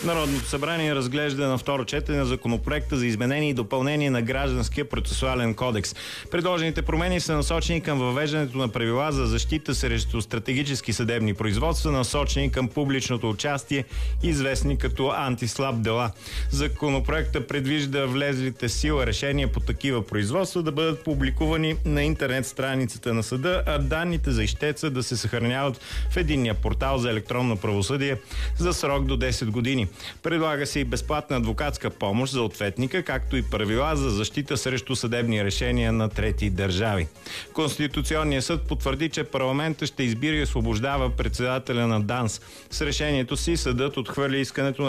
Народното събрание разглежда на второ четене законопроекта за изменение и допълнение на Гражданския процесуален кодекс. Предложените промени са насочени към въвеждането на правила за защита срещу стратегически съдебни производства, насочени към публичното участие, известни като антислаб дела. Законопроектът предвижда влезлите в сила решения по такива производства да бъдат публикувани на интернет страницата на съда, а данните за ищеца да се съхраняват в единния портал за електронно правосъдие за срок до 10 години. Предлага се и безплатна адвокатска помощ за ответника, както и правила за защита срещу съдебни решения на трети държави. Конституционният съд потвърди, че парламентът ще избира и освобождава председателя на ДАНС. С решението си съдът отхвърли искането на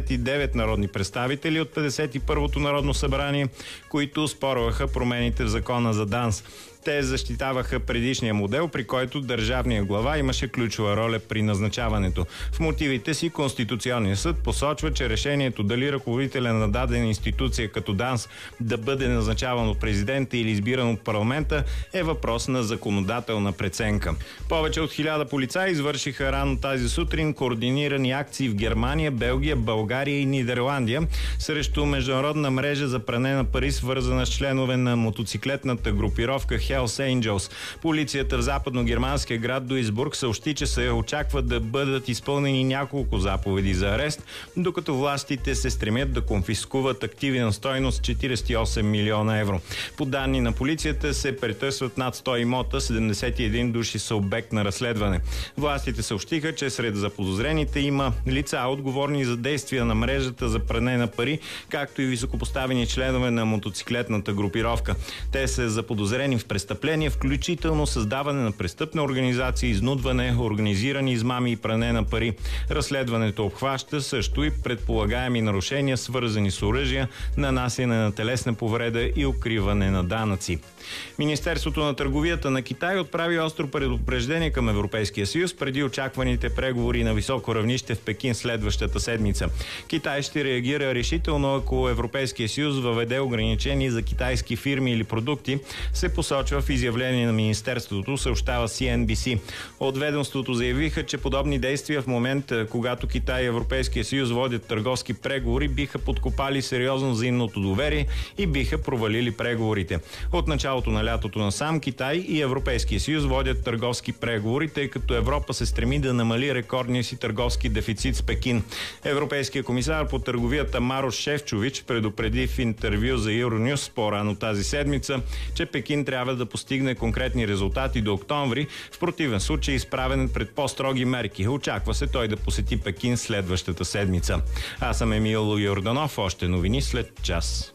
59 народни представители от 51-то Народно събрание, които оспорваха промените в закона за ДАНС. Те защитаваха предишния модел, при който държавният глава имаше ключова роля при назначаването. В мотивите си Конституционният съд посочва, че решението дали ръководителя на дадена институция като ДАНС да бъде назначаван от президента или избиран от парламента е въпрос на законодателна преценка. Повече от 1000 полицаи извършиха рано тази сутрин координирани акции в Германия, Белгия, България и Нидерландия срещу международна мрежа за пране на пари, свързана с членове на мотоциклетната групировка Hells Angels. Полицията в западно-германския град Дуисбург съобщи, че се очаква да бъдат изпълнени няколко заповеди за арест, докато властите се стремят да конфискуват активи на стойност 48 милиона евро. По данни на полицията се претърсват над 100 имота, 71 души са обект на разследване. Властите съобщиха, че сред заподозрените има лица, отговорни за действия на мрежата за пране на пари, както и високопоставени членове на мотоциклетната групировка. Те са заподозрени в престъпления, включително създаване на престъпна организация, изнудване, организирани измами и пране на пари. Разследването обхваща също и предполагаеми нарушения, свързани с оръжия, нанасяне на телесна повреда и укриване на данъци. Министерството на търговията на Китай отправи остро предупреждение към Европейския съюз преди очакваните преговори на високо равнище в Пекин следващата седмица. Китай ще реагира решително, ако Европейския съюз въведе ограничения за китайски фирми или продукти, се посочва в изявление на Министерството, съобщава CNBC. От ведомството заявиха, че подобни действия в момента, когато Китай и Европейския съюз водят търговски преговори, биха подкопали сериозно взаимното доверие и биха провалили преговорите. От началото на лятото насам Китай и Европейския съюз водят търговски преговори, тъй като Европа се стреми да намали рекордния си търговски дефицит с Пекин. Европейския комисар по търговията Марош Шефчович предупреди в интервю за Euronews по-рано тази седмица, че Пекин трябва да постигне конкретни резултати до октомври, в противен случай изправен пред по-строги мерки. Очаква се той да посети Пекин следващата седмица. Аз съм Емил Йорданов, още новини след час.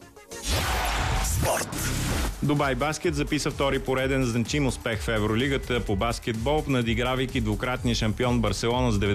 Спорт. Дубай Баскет записа втори пореден значим успех в Евролигата по баскетбол, надигравайки двукратния шампион Барселона с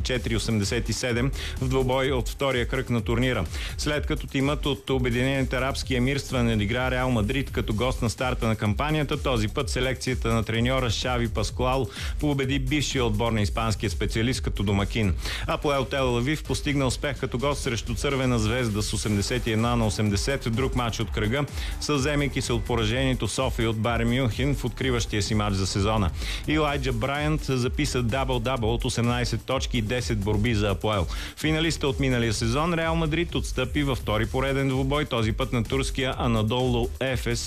94-87 в двубой от втория кръг на турнира. След като тимът от Обединените арабски емирства надигра Реал Мадрид като гост на старта на кампанията, този път селекцията на треньора Шави Паскуал победи бившия отбор на испанския специалист като домакин. Апоел Тел Авив постигна успех като гост срещу Цървена звезда с 81-80 в друг матч от кръга, съвземайки се от поражението София от Байер Мюнхен в откриващия си матч за сезона. Илайджа Брайант записа дабъл-дабъл от 18 точки и 10 борби за Апоел. Финалиста от миналия сезон Реал Мадрид отстъпи във втори пореден двубой, този път на турския Анадолу Ефес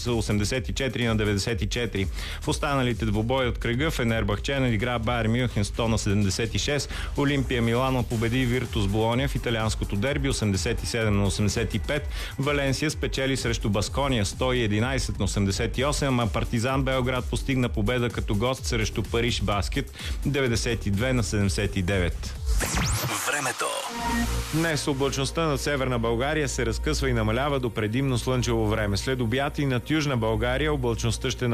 84-94. В останалите двубои от кръга Фенербахче надигра Байер Мюнхен 100-76, Олимпия Милано победи Виртус Болоня в италианското дерби 87-85, Валенсия спечели срещу Баскония 111-88, а Партизан Белград постигна победа като гост срещу Париж Баскет 92-79. Времето. Днес облачността над Северна България се разкъсва и намалява до предимно слънчево време. След обяд и над Южна България облачността ще